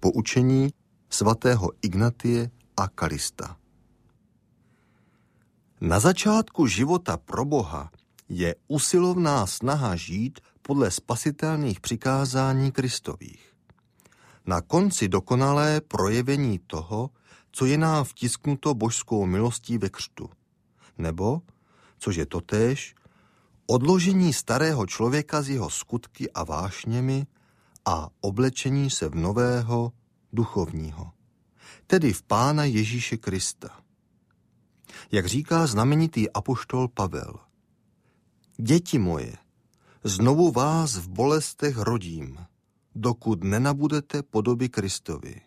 poučení svatého Ignatie a Kalista. Na začátku života pro Boha je usilovná snaha žít podle spasitelných přikázání Kristových. Na konci dokonalé projevení toho, co je nám vtisknuto božskou milostí ve křtu, nebo, což je totéž, odložení starého člověka z jeho skutky a vášněmi a oblečení se v nového duchovního, tedy v Pána Ježíše Krista. Jak říká znamenitý apoštol Pavel: Děti moje, znovu vás v bolestech rodím, dokud nenabudete podoby Kristovi.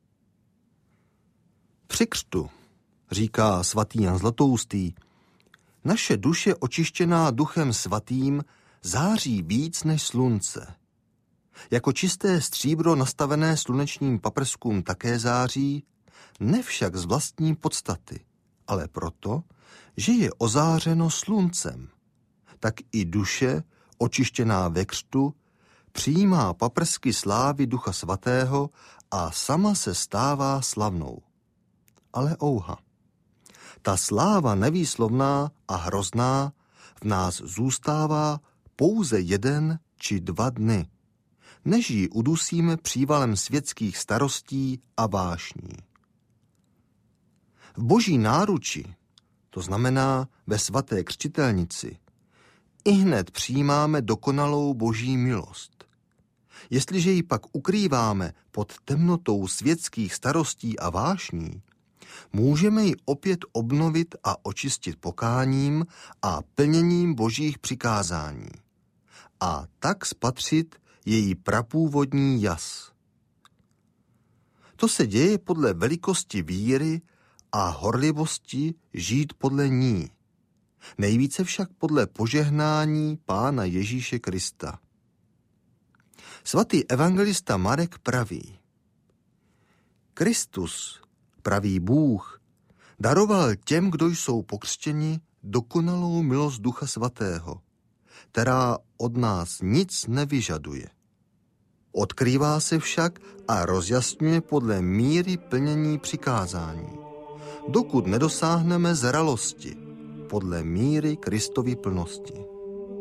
Při křtu, říká svatý Jan Zlatoustý, naše duše očištěná Duchem Svatým září víc než slunce. Jako čisté stříbro nastavené slunečním paprskům také září, ne však z vlastní podstaty, ale proto, že je ozářeno sluncem. Tak i duše, očištěná ve křtu, přijímá paprsky slávy Ducha Svatého a sama se stává slavnou. Ale ouha. Ta sláva nevýslovná a hrozná v nás zůstává pouze 1 či 2 dny, než ji udusíme přívalem světských starostí a vášní. V boží náruči, to znamená ve svaté křtitelnici, ihned přijímáme dokonalou boží milost. Jestliže ji pak ukrýváme pod temnotou světských starostí a vášní, můžeme ji opět obnovit a očistit pokáním a plněním božích přikázání a tak spatřit její prapůvodní jas. To se děje podle velikosti víry a horlivosti žít podle ní, nejvíce však podle požehnání Pána Ježíše Krista. Svatý evangelista Marek praví: Kristus, pravý Bůh, daroval těm, kdo jsou pokřtěni, dokonalou milost Ducha Svatého, která od nás nic nevyžaduje. Odkrývá se však a rozjasňuje podle míry plnění přikázání, dokud nedosáhneme zralosti podle míry Kristovy plnosti.